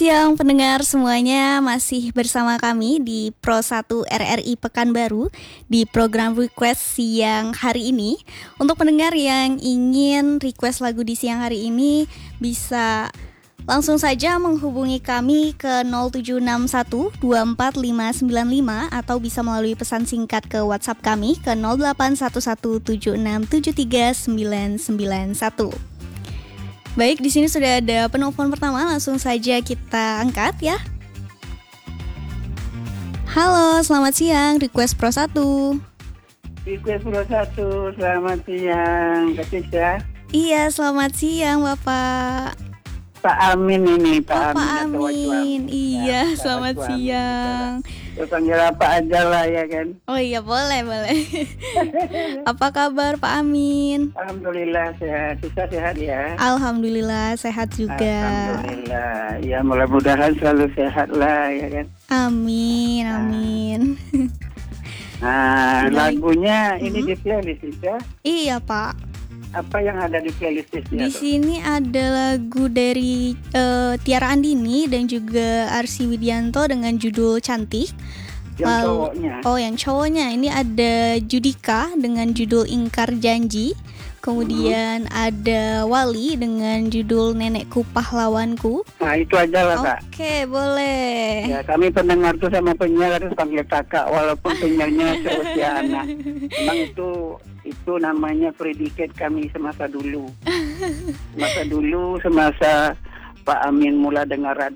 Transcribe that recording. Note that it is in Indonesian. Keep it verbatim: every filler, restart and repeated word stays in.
Siang pendengar semuanya, masih bersama kami di Pro satu R R I Pekanbaru di program request siang hari ini. Untuk pendengar yang ingin request lagu di siang hari ini bisa langsung saja menghubungi kami ke nol tujuh enam satu dua empat lima sembilan lima atau bisa melalui pesan singkat ke WhatsApp kami ke nol delapan satu satu tujuh enam tujuh tiga sembilan sembilan satu. Baik, di sini sudah ada penelpon pertama, langsung saja kita angkat ya. Halo, selamat siang, request Pro satu. Request Pro satu, selamat siang, Kak Tisha. Iya, selamat siang Bapak. Pak Amin ini, Pak oh, Amin. Pak Amin, iya, ya, selamat Pak siang. Amin. Panggil apa aja lah ya kan. Oh iya, boleh, boleh. Apa kabar Pak Amin? Alhamdulillah sehat, Tisha sehat ya. Alhamdulillah sehat juga. Alhamdulillah, ya mudah-mudahan selalu sehat lah ya kan. Amin, amin. Nah, Dari- lagunya ini Mhm. di playlist Tisha. Iya Pak. Apa yang ada di playlist Tisha? Di tuh? sini ada lagu dari eh, Tiara Andini dan juga Arsy Widianto dengan judul Cantik. Yang Lalu- cowoknya. Oh, yang cowoknya ini ada Judika dengan judul Ingkar Janji. Kemudian ada Wali dengan judul Nenekku Pahlawanku. Nah, itu aja lah Kak. Oke, boleh. Ya, kami pendengar tuh sama penyiar harus panggil kakak walaupun penyiarnya seusia anak. Memang itu itu namanya predikat kami semasa dulu. Semasa dulu, semasa Pak Amin mula dengar radio